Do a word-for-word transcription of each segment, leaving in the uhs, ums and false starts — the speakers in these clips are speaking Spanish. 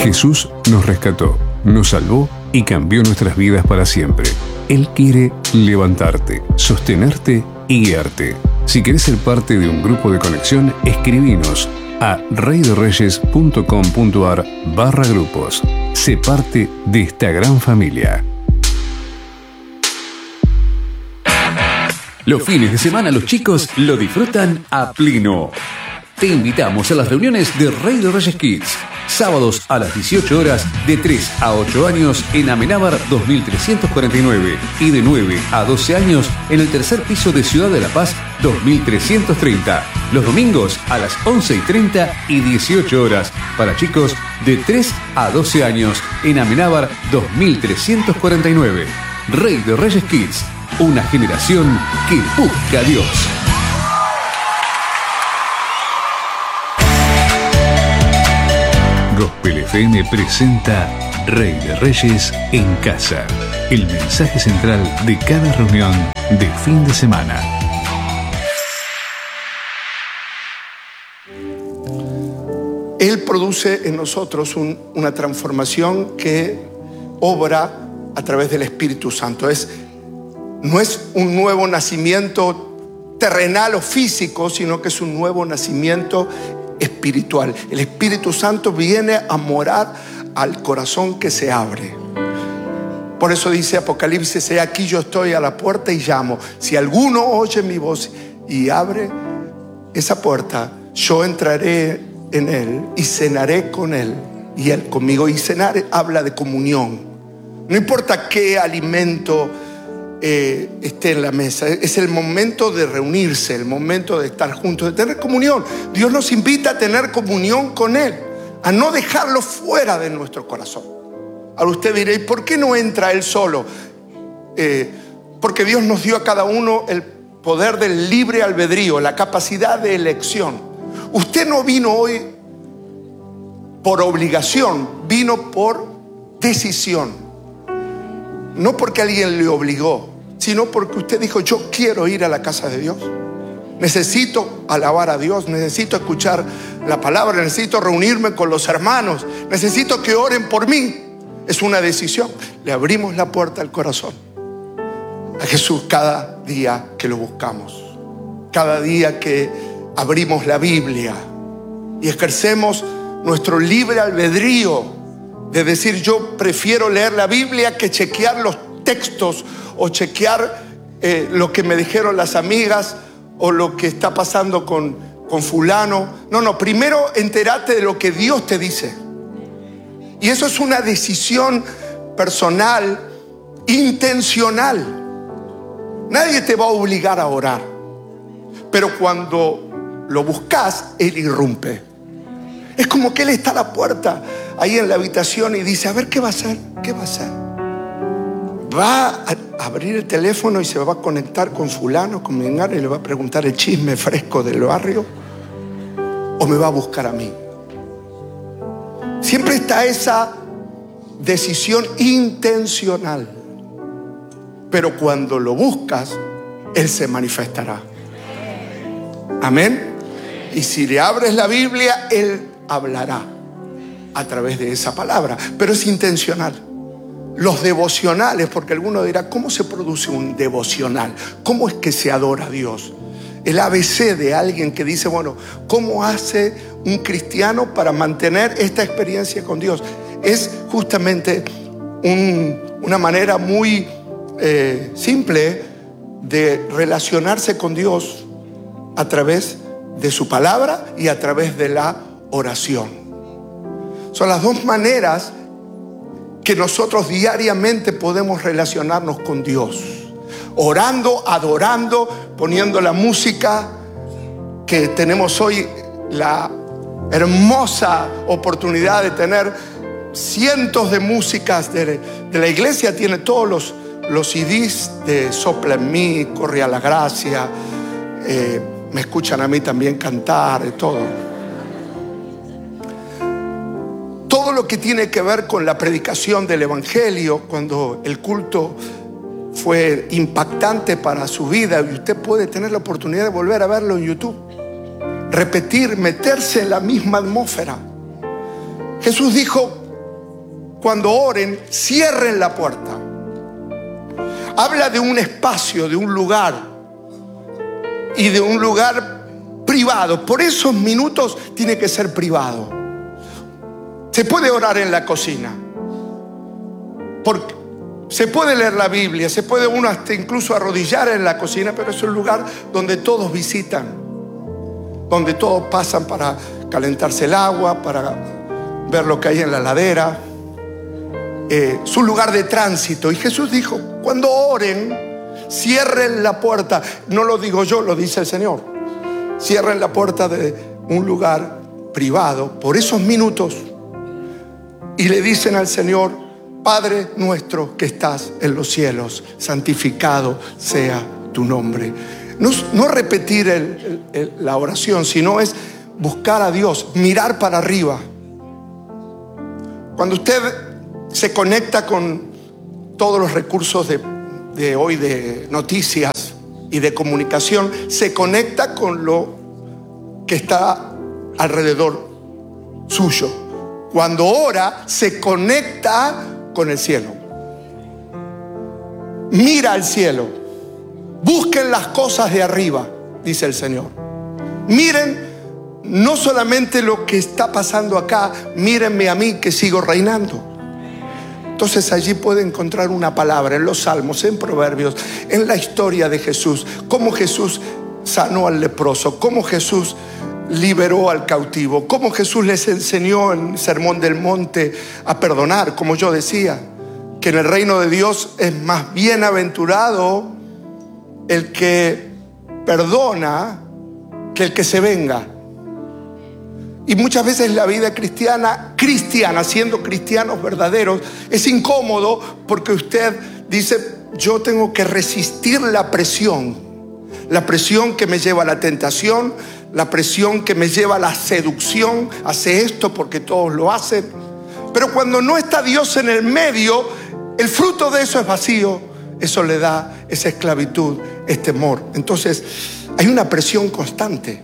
Jesús nos rescató, nos salvó y cambió nuestras vidas para siempre. Él quiere levantarte, sostenerte y guiarte. Si querés ser parte de un grupo de conexión, escribinos a reydereyes.com.ar barra grupos. Sé parte de esta gran familia. Los fines de semana los chicos lo disfrutan a pleno. Te invitamos a las reuniones de Rey de Reyes Kids. Sábados a las dieciocho horas, de tres a ocho años en Amenábar dos mil trescientos cuarenta y nueve y de nueve a doce años en el tercer piso de Ciudad de la Paz dos mil trescientos treinta. Los domingos a las once y treinta y dieciocho horas para chicos de tres a doce años en Amenábar dos mil trescientos cuarenta y nueve. Rey de Reyes Kids, una generación que busca a Dios. Gospel F M presenta Rey de Reyes en casa. El mensaje central de cada reunión de fin de semana. Él produce en nosotros un, una transformación que obra a través del Espíritu Santo. Es, no es un nuevo nacimiento terrenal o físico, sino que es un nuevo nacimiento espiritual. El Espíritu Santo viene a morar al corazón que se abre. Por eso dice Apocalipsis: he aquí yo estoy a la puerta y llamo. Si alguno oye mi voz y abre esa puerta, yo entraré en él y cenaré con él y él conmigo. Y cenar habla de comunión. No importa qué alimento Eh, esté en la mesa, es el momento de reunirse, el momento de estar juntos, de tener comunión. Dios nos invita a tener comunión con Él, a no dejarlo fuera de nuestro corazón. Ahora usted dirá: ¿y por qué no entra Él solo? Eh, porque Dios nos dio a cada uno el poder del libre albedrío, la capacidad de elección. Usted no vino hoy por obligación, vino por decisión. No porque alguien le obligó, sino porque usted dijo: yo quiero ir a la casa de Dios. Necesito alabar a Dios, necesito escuchar la palabra, necesito reunirme con los hermanos, necesito que oren por mí. Es una decisión. Le abrimos la puerta al corazón a Jesús cada día que lo buscamos, cada día que abrimos la Biblia y ejercemos nuestro libre albedrío de decir: yo prefiero leer la Biblia que chequear los textos o chequear eh, lo que me dijeron las amigas o lo que está pasando con, con fulano. No, no, primero entérate de lo que Dios te dice. Y eso es una decisión personal, intencional. Nadie te va a obligar a orar, pero cuando lo buscas, Él irrumpe. Es como que Él está a la puerta, ahí en la habitación, y dice: a ver, ¿qué va a hacer? ¿Qué va a hacer? Va a abrir el teléfono y se va a conectar con fulano, con mengano, y le va a preguntar el chisme fresco del barrio, o me va a buscar a mí. Siempre está esa decisión intencional, pero cuando lo buscas, Él se manifestará. Amén. Y si le abres la Biblia, Él hablará a través de esa palabra, pero es intencional. Los devocionales, porque alguno dirá: ¿cómo se produce un devocional? ¿Cómo es que se adora a Dios? El A B C de alguien que dice: bueno, ¿cómo hace un cristiano para mantener esta experiencia con Dios? Es justamente un, una manera muy eh, simple de relacionarse con Dios a través de su palabra y a través de la oración. Son las dos maneras que nosotros diariamente podemos relacionarnos con Dios: orando, adorando, poniendo la música que tenemos hoy, la hermosa oportunidad de tener cientos de músicas de, de la iglesia. Tiene todos los, los C Ds de Sopla en mí, Corre a la Gracia, eh, me escuchan a mí también cantar, de todo. Todo lo que tiene que ver con la predicación del Evangelio, cuando el culto fue impactante para su vida, y usted puede tener la oportunidad de volver a verlo en YouTube, repetir, meterse en la misma atmósfera. Jesús dijo: cuando oren, cierren la puerta. Habla de un espacio, de un lugar y de un lugar privado. Por esos minutos tiene que ser privado. Se puede orar en la cocina, porque se puede leer la Biblia, se puede uno hasta incluso arrodillar en la cocina, pero es un lugar donde todos visitan, donde todos pasan para calentarse el agua, para ver lo que hay en la ladera. Eh, es un lugar de tránsito. Y Jesús dijo, cuando oren, cierren la puerta. No lo digo yo, lo dice el Señor. Cierren la puerta de un lugar privado por esos minutos y le dicen al Señor, Padre nuestro que estás en los cielos, santificado sea tu nombre. No, no repetir el, el, el, la oración, sino es buscar a Dios, mirar para arriba. Cuando usted se conecta con todos los recursos de, de hoy de noticias y de comunicación, se conecta con lo que está alrededor suyo. Cuando ora, se conecta con el cielo. Mira al cielo. Busquen las cosas de arriba, dice el Señor. Miren no solamente lo que está pasando acá, mírenme a mí que sigo reinando. Entonces allí puede encontrar una palabra en los Salmos, en Proverbios, en la historia de Jesús, cómo Jesús sanó al leproso, cómo Jesús liberó al cautivo, cómo Jesús les enseñó en el Sermón del Monte a perdonar, como yo decía, que en el reino de Dios es más bienaventurado el que perdona que el que se venga. Y muchas veces la vida cristiana, cristiana, siendo cristianos verdaderos, es incómodo porque usted dice, yo tengo que resistir la presión. La presión que me lleva a la tentación, la presión que me lleva a la seducción. Hace esto porque todos lo hacen. Pero cuando no está Dios en el medio, el fruto de eso es vacío, es soledad, es esclavitud, es temor. Entonces hay una presión constante.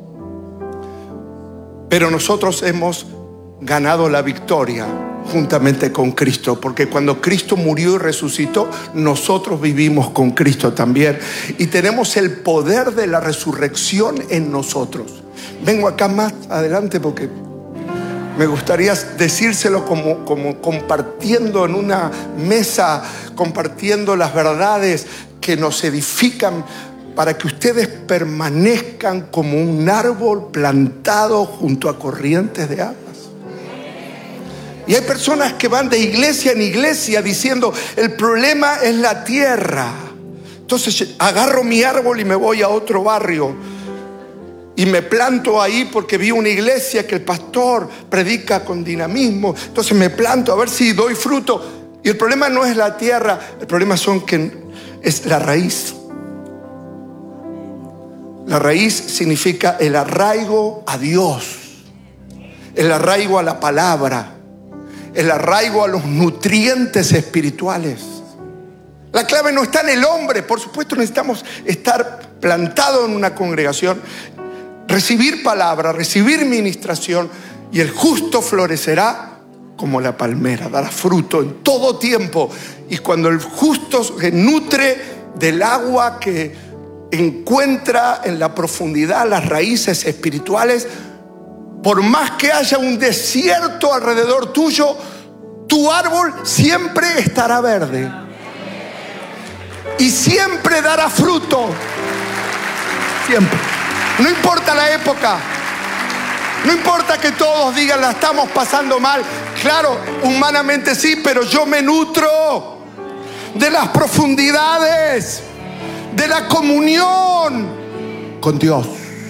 Pero nosotros hemos ganado la victoria juntamente con Cristo, porque cuando Cristo murió y resucitó, nosotros vivimos con Cristo también y tenemos el poder de la resurrección en nosotros. Vengo acá más adelante porque me gustaría decírselo como, como compartiendo en una mesa, compartiendo las verdades que nos edifican, para que ustedes permanezcan como un árbol plantado junto a corrientes de aguas. Y hay personas que van de iglesia en iglesia diciendo, el problema es la tierra. Entonces agarro mi árbol y me voy a otro barrio y me planto ahí porque vi una iglesia que el pastor predica con dinamismo. Entonces me planto a ver si doy fruto. Y el problema no es la tierra, el problema son que es la raíz. La raíz significa el arraigo a Dios, el arraigo a la palabra, el arraigo a los nutrientes espirituales. La clave no está en el hombre. Por supuesto necesitamos estar plantados en una congregación, recibir palabra, recibir ministración, y el justo florecerá como la palmera, dará fruto en todo tiempo. Y cuando el justo se nutre del agua que encuentra en la profundidad las raíces espirituales, por más que haya un desierto alrededor tuyo, tu árbol siempre estará verde y siempre dará fruto. Siempre. No importa la época, no importa que todos digan la estamos pasando mal. Claro, humanamente sí, pero yo me nutro de las profundidades, de la comunión con Dios.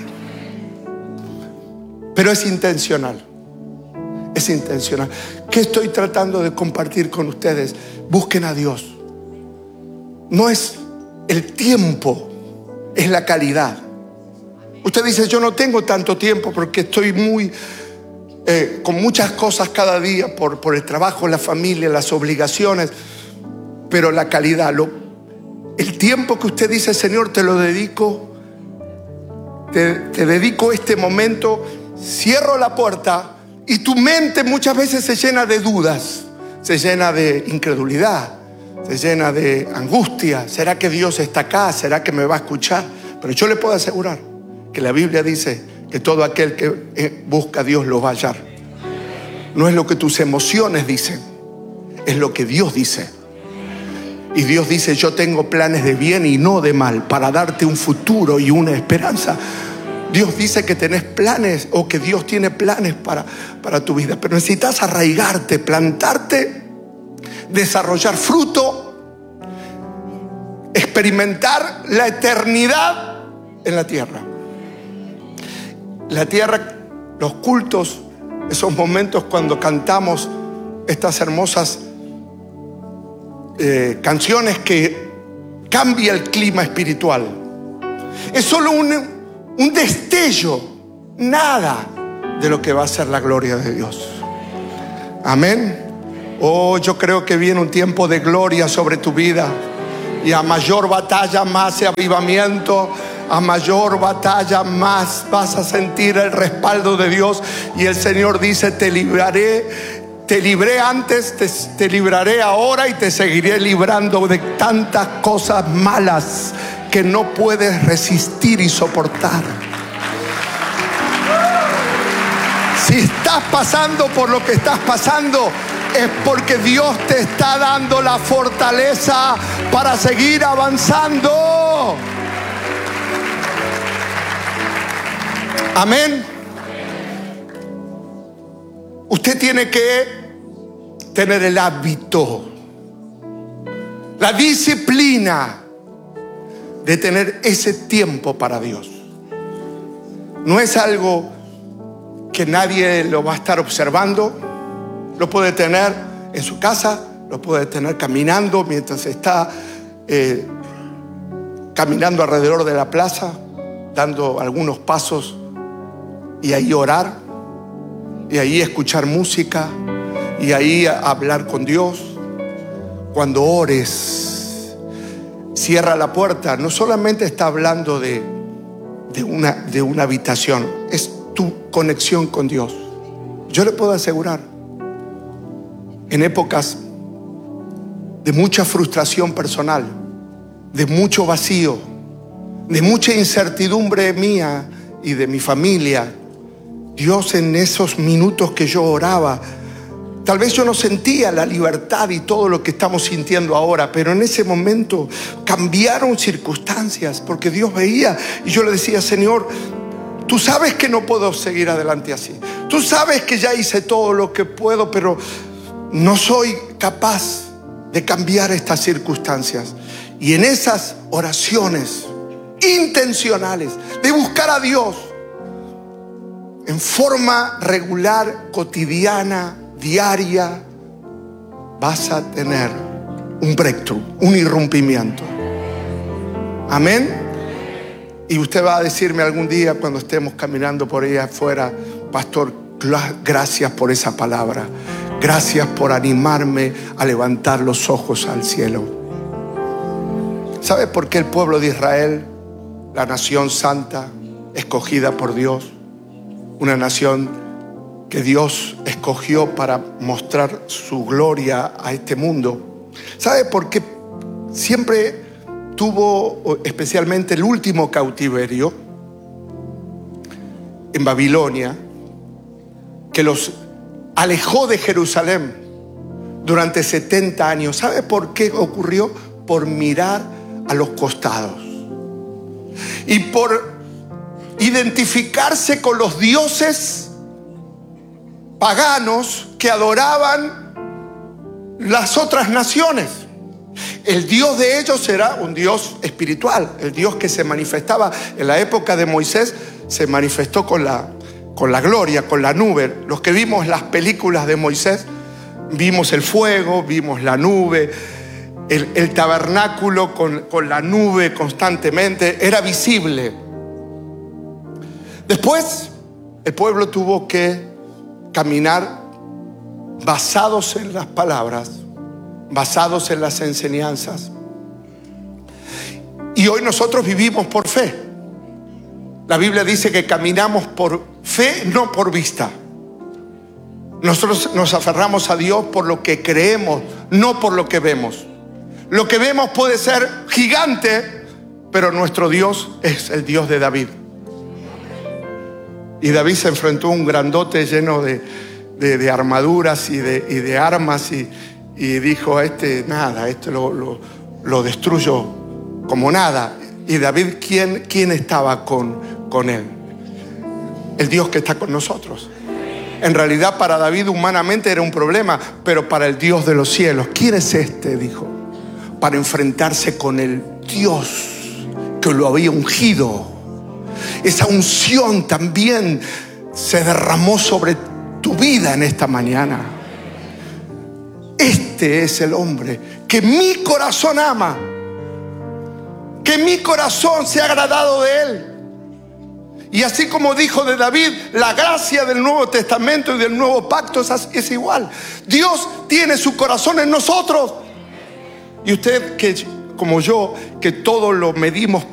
Pero es intencional. Es intencional. ¿Qué estoy tratando de compartir con ustedes? Busquen a Dios. No es el tiempo, es la calidad. Usted dice, yo no tengo tanto tiempo porque estoy muy eh, con muchas cosas cada día por, por el trabajo, la familia, las obligaciones. Pero la calidad, lo el tiempo que usted dice, Señor, te lo dedico, te, te dedico este momento, cierro la puerta y tu mente muchas veces se llena de dudas. se llena de incredulidad, se llena de angustia. ¿Será que Dios está acá? ¿Será que me va a escuchar? Pero yo le puedo asegurar que la Biblia dice que todo aquel que busca a Dios lo va a hallar. No es lo que tus emociones dicen, es lo que Dios dice. Y Dios dice: yo tengo planes de bien y no de mal, para darte un futuro y una esperanza. Dios dice que tenés planes, o que Dios tiene planes para, para tu vida. Pero necesitas arraigarte, plantarte, desarrollar fruto, experimentar la eternidad en la tierra. La tierra, los cultos, esos momentos cuando cantamos estas hermosas eh, canciones que cambia el clima espiritual. Es solo un, un destello, nada de lo que va a ser la gloria de Dios. Amén. Oh, yo creo que viene un tiempo de gloria sobre tu vida. Y a mayor batalla, más avivamiento. A mayor batalla, más vas a sentir el respaldo de Dios. Y el Señor dice: te libraré, te libré antes, te, te libraré ahora y te seguiré librando de tantas cosas malas que no puedes resistir y soportar. Si estás pasando por lo que estás pasando, es porque Dios te está dando la fortaleza para seguir avanzando. Amén. Usted tiene que tener el hábito, la disciplina de tener ese tiempo para Dios. No es algo que nadie lo va a estar observando. Lo puede tener en su casa, lo puede tener caminando mientras está eh, caminando alrededor de la plaza, dando algunos pasos, y ahí orar, y ahí escuchar música, y ahí hablar con Dios. Cuando ores, cierra la puerta. No solamente está hablando de, de, una, de una habitación, es tu conexión con Dios. Yo le puedo asegurar, en épocas de mucha frustración personal, de mucho vacío, de mucha incertidumbre mía y de mi familia, Dios, en esos minutos que yo oraba, tal vez yo no sentía la libertad y todo lo que estamos sintiendo ahora, pero en ese momento cambiaron circunstancias, porque Dios veía, y yo le decía: Señor, tú sabes que no puedo seguir adelante así. Tú sabes que ya hice todo lo que puedo, pero no soy capaz de cambiar estas circunstancias. Y en esas oraciones intencionales de buscar a Dios en forma regular, cotidiana, diaria, vas a tener un breakthrough, un irrumpimiento. Amén. Y usted va a decirme algún día, cuando estemos caminando por ahí afuera: pastor, gracias por esa palabra. Gracias por animarme a levantar los ojos al cielo. ¿Sabe por qué el pueblo de Israel, la nación santa, escogida por Dios, una nación que Dios escogió para mostrar su gloria a este mundo? ¿Sabe por qué siempre tuvo, especialmente el último cautiverio en Babilonia, que los alejó de Jerusalén durante setenta años? ¿Sabe por qué ocurrió? Por mirar a los costados y por identificarse con los dioses paganos que adoraban las otras naciones. El Dios de ellos era un Dios espiritual, el Dios que se manifestaba en la época de Moisés, se manifestó con la con la gloria, con la nube. Los que vimos las películas de Moisés, vimos el fuego, vimos la nube, el, el tabernáculo con, con la nube constantemente, era visible. Después, el pueblo tuvo que caminar basados en las palabras, basados en las enseñanzas. Y hoy nosotros vivimos por fe. La Biblia dice que caminamos por fe, no por vista. Nosotros nos aferramos a Dios por lo que creemos, no por lo que vemos. Lo que vemos puede ser gigante, pero nuestro Dios es el Dios de David. Y David se enfrentó a un grandote lleno de, de, de armaduras y de, y de armas y, y dijo, a este nada, este lo, lo, lo destruyo como nada. Y David, ¿quién, quién estaba con, con él? El Dios que está con nosotros. En realidad para David humanamente era un problema, pero para el Dios de los cielos, ¿quién es este? Dijo, para enfrentarse con el Dios que lo había ungido. Esa unción también se derramó sobre tu vida en esta mañana. Este es el hombre que mi corazón ama, que mi corazón se ha agradado de él. Y así como dijo de David, la gracia del Nuevo Testamento y del Nuevo Pacto es, es igual. Dios tiene su corazón en nosotros. Y usted, que como yo, que todo lo medimos